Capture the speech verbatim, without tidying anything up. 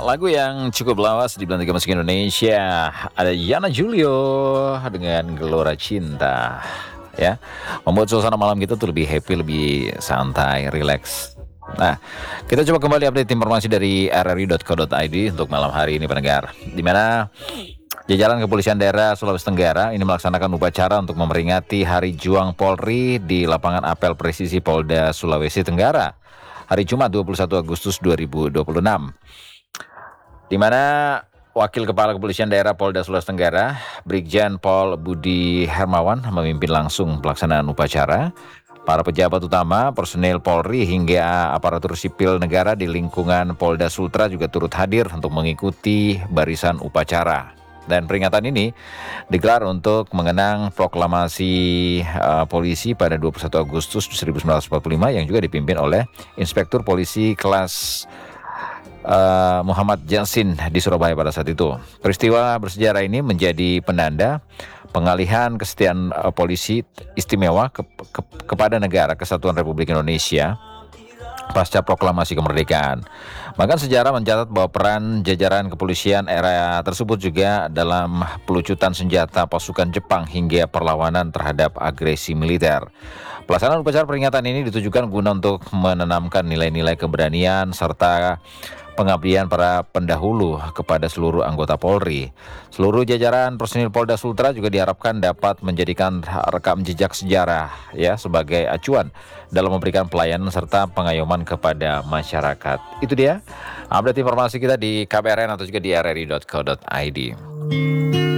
lagu yang cukup lawas di Belantika Musik Indonesia. Ada Yana Julio dengan Gelora Cinta. Ya, membuat suasana malam kita tuh lebih happy, lebih santai, relax. Nah, kita coba kembali update informasi dari r r i dot co dot i d untuk malam hari ini pendengar. Di mana jajaran Kepolisian Daerah Sulawesi Tenggara ini melaksanakan upacara untuk memperingati Hari Juang Polri di lapangan apel presisi Polda Sulawesi Tenggara hari Jumat dua puluh satu Agustus dua ribu dua puluh enam. Di mana Wakil Kepala Kepolisian Daerah Polda Sulawesi Tenggara, Brigjen Pol Budi Hermawan memimpin langsung pelaksanaan upacara. Para pejabat utama, personil Polri hingga aparatur sipil negara di lingkungan Polda Sultra juga turut hadir untuk mengikuti barisan upacara. Dan peringatan ini digelar untuk mengenang proklamasi uh, polisi pada dua puluh satu Agustus seribu sembilan ratus empat puluh lima yang juga dipimpin oleh Inspektur Polisi kelas Uh, Muhammad Jasin di Surabaya pada saat itu. Peristiwa bersejarah ini menjadi penanda pengalihan kesetiaan uh, polisi istimewa ke, ke, kepada negara Kesatuan Republik Indonesia pasca proklamasi kemerdekaan. Bahkan sejarah mencatat bahwa peran jajaran kepolisian era tersebut juga dalam pelucutan senjata pasukan Jepang hingga perlawanan terhadap agresi militer. Pelaksanaan upacara peringatan ini ditujukan guna untuk menanamkan nilai-nilai keberanian serta pengabdian para pendahulu kepada seluruh anggota Polri. Seluruh jajaran personil Polda Sultra juga diharapkan dapat menjadikan rekam jejak sejarah ya sebagai acuan dalam memberikan pelayanan serta pengayoman kepada masyarakat. Itu dia update informasi kita di K B R N atau juga di r r i dot co dot i d.